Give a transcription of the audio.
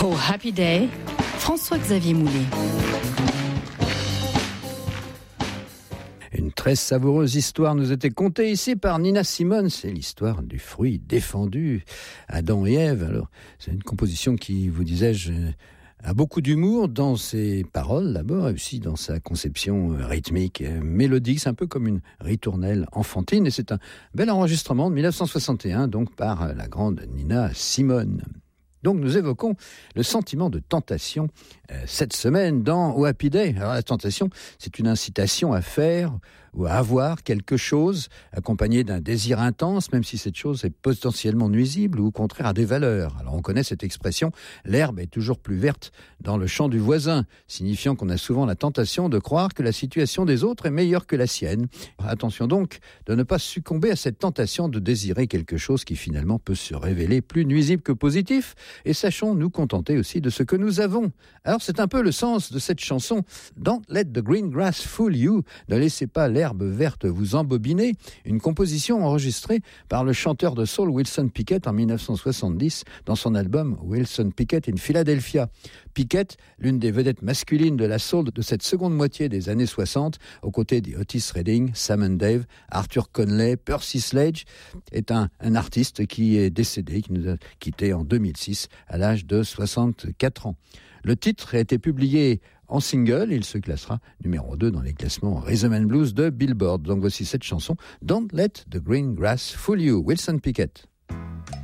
Oh Happy Day, François-Xavier Moulet. Une très savoureuse histoire nous était contée ici par Nina Simone. C'est l'histoire du fruit défendu, Adam et Ève. Alors, c'est une composition qui, vous disais-je, a beaucoup d'humour dans ses paroles d'abord, et aussi dans sa conception rythmique, mélodique. C'est un peu comme une ritournelle enfantine. Et c'est un bel enregistrement de 1961, donc par la grande Nina Simone. Donc nous évoquons le sentiment de tentation cette semaine dans Oh Happy Day. Alors la tentation, c'est une incitation à faire ou à avoir quelque chose accompagné d'un désir intense, même si cette chose est potentiellement nuisible ou au contraire à des valeurs. Alors on connaît cette expression, l'herbe est toujours plus verte dans le champ du voisin, signifiant qu'on a souvent la tentation de croire que la situation des autres est meilleure que la sienne. Attention donc de ne pas succomber à cette tentation de désirer quelque chose qui finalement peut se révéler plus nuisible que positif. Et sachons nous contenter aussi de ce que nous avons. Alors c'est un peu le sens de cette chanson. Don't let the green grass fool you. Ne laissez pas l'herbe verte vous embobiner. Une composition enregistrée par le chanteur de soul Wilson Pickett en 1970 dans son album Wilson Pickett in Philadelphia. Pickett, l'une des vedettes masculines de la soul de cette seconde moitié des années 60, aux côtés d'Otis Redding, Sam and Dave, Arthur Conley, Percy Sledge, est un artiste qui est décédé, qui nous a quittés en 2006 à l'âge de 64 ans. Le titre a été publié en single, il se classera numéro 2 dans les classements Rhythm and Blues de Billboard. Donc voici cette chanson, Don't Let the Green Grass Fool You, Wilson Pickett.